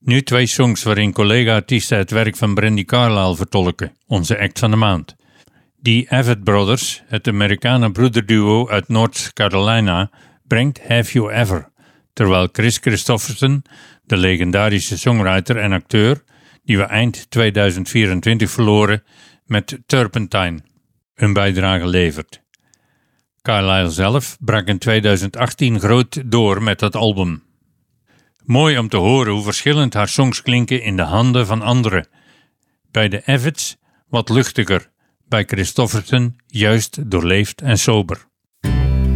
Nu 2 songs waarin collega-artiesten het werk van Brandi Carlile vertolken, onze act van de maand. The Avett Brothers, het Amerikanen-broederduo uit North Carolina, brengt Have You Ever, terwijl Kris Kristofferson, de legendarische songwriter en acteur, die we eind 2024 verloren, met Turpentine een bijdrage levert. Carlile zelf brak in 2018 groot door met dat album. Mooi om te horen hoe verschillend haar songs klinken in de handen van anderen. Bij de Avetts wat luchtiger, bij Kristofferson juist doorleefd en sober.